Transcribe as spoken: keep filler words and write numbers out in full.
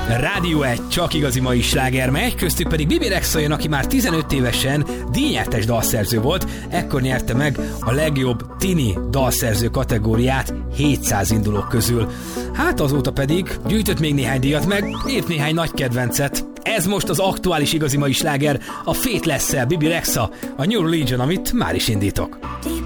Rádió egy csak igazi mai sláger megy, köztük pedig Bibi Rexha jön, aki már tizenöt évesen díjnyertes dalszerző volt, ekkor nyerte meg a legjobb tini dalszerző kategóriát hétszáz indulók közül. Hát azóta pedig gyűjtött még néhány díjat, meg írt néhány nagy kedvencet. Ez most az aktuális igazi mai sláger, a Faithless-szel Bibi Rexha, a New Religion, amit már is indítok.